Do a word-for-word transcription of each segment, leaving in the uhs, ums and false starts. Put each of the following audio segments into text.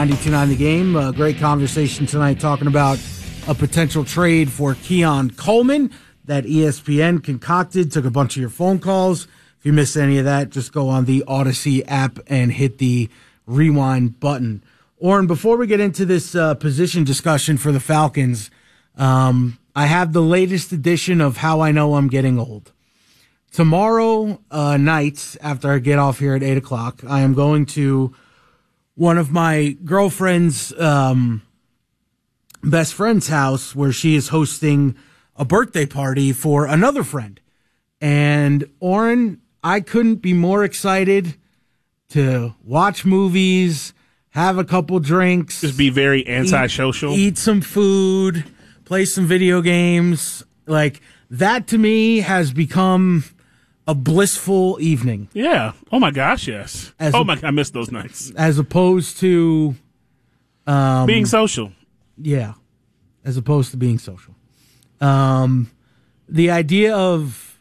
ninety-two point nine The Game. A great conversation tonight talking about a potential trade for Keon Coleman that E S P N concocted. Took a bunch of your phone calls. If you missed any of that, just go on the Odyssey app and hit the rewind button. Oren, before we get into this uh, position discussion for the Falcons, um, I have the latest edition of How I Know I'm Getting Old. Tomorrow uh, night, after I get off here at eight o'clock, I am going to one of my girlfriend's um, best friend's house where she is hosting a birthday party for another friend. And, Oren, I couldn't be more excited to watch movies, have a couple drinks. Just be very antisocial. Eat, eat some food, play some video games. Like, that to me has become a blissful evening. Yeah. Oh, my gosh, yes. As oh, a, my God, I missed those nights. As opposed to... Um, being social. Yeah. As opposed to being social. Um, the idea of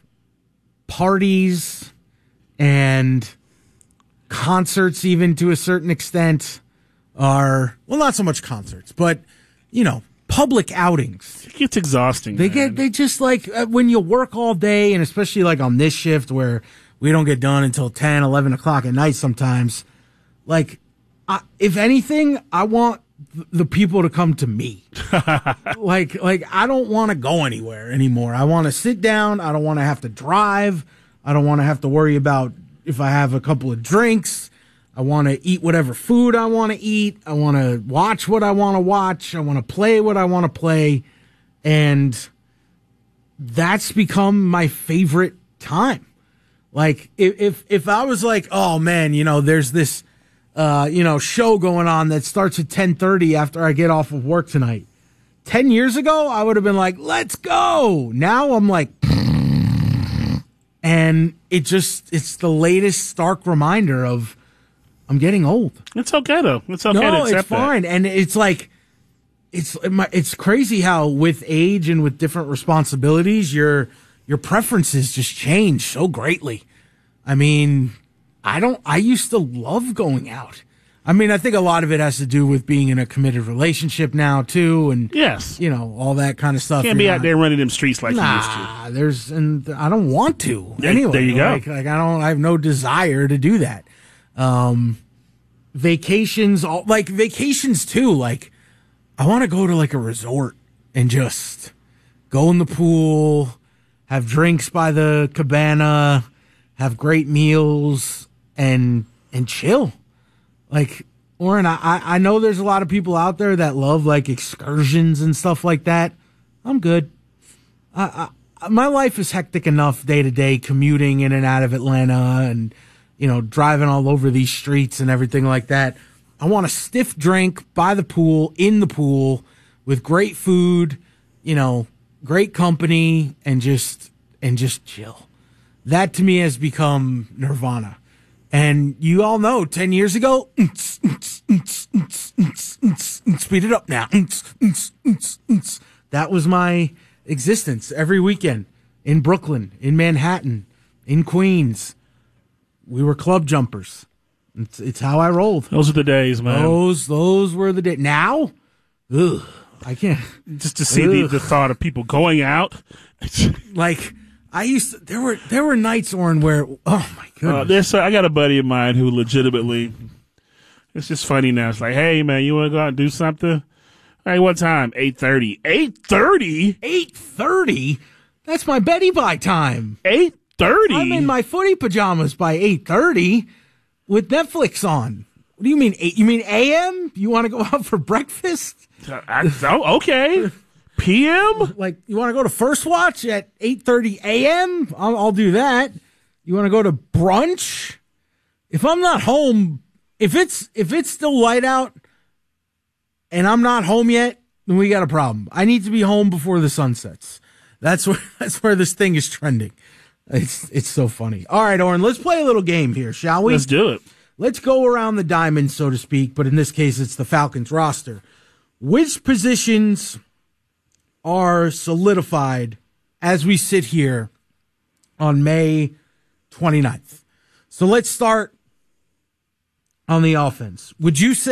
parties and concerts, even to a certain extent, are, well, not so much concerts, but, you know, public outings. It gets exhausting. They man. get, they just like, uh, when you work all day, and especially like on this shift where we don't get done until ten, eleven o'clock at night sometimes, like, I, if anything, I want the people to come to me. like, like I don't want to go anywhere anymore. I want to sit down. I don't want to have to drive. I don't want to have to worry about if I have a couple of drinks. I want to eat whatever food I want to eat. I want to watch what I want to watch. I want to play what I want to play. And that's become my favorite time. Like, if, if, if I was like, oh man, you know, there's this, uh, you know, show going on that starts at ten thirty after I get off of work tonight. Ten years ago, I would have been like, let's go. Now I'm like, and it just, it's the latest stark reminder of I'm getting old. It's okay though. It's okay no, to accept it's fine. that. And it's like, it's, it's crazy how with age and with different responsibilities, your, your preferences just change so greatly. I mean, I don't, I used to love going out. I mean, I think a lot of it has to do with being in a committed relationship now too. And yes, you know, all that kind of stuff. Can't be out there running them streets like nah, you used to. There's, and I don't want to there, anyway. There you go. Like, like I don't, I have no desire to do that. Um, vacations, all like vacations too. Like I want to go to like a resort and just go in the pool, have drinks by the cabana, have great meals, and and chill. Like, Oren, I, I know there's a lot of people out there that love like excursions and stuff like that. I'm good. I, I, my life is hectic enough day to day, commuting in and out of Atlanta and, you know, driving all over these streets and everything like that. I want a stiff drink by the pool, in the pool, with great food, you know, great company, and just and just chill. That to me has become nirvana. And you all know, ten years ago, speed it up now. That was my existence every weekend in Brooklyn, in Manhattan, in Queens. We were club jumpers. It's, it's how I rolled. Those are the days, man. Those those were the days. Now, ugh, I can't. Just to see the, the thought of people going out. Like, I used to, there were there were nights, Oren, where, oh my goodness. Uh, there's, I got a buddy of mine who legitimately, it's just funny now. It's like, hey, man, you want to go out and do something? Hey, what time? eight thirty. eight thirty? eight thirty? That's my Betty Bye time. eight thirty? I'm in my footy pajamas by eight thirty with Netflix on. What do you mean, eight? You mean A M? You want to go out for breakfast? Uh, I, oh, okay. P M? Like, you want to go to First Watch at eight thirty a.m.? I'll, I'll do that. You want to go to brunch? If I'm not home, if it's if it's still light out and I'm not home yet, then we got a problem. I need to be home before the sun sets. That's where that's where this thing is trending. It's it's so funny. All right, Oren, let's play a little game here, shall we? Let's do it. Let's go around the diamond, so to speak, but in this case, it's the Falcons roster. Which positions are solidified as we sit here on May twenty-ninth? So let's start on the offense. Would you say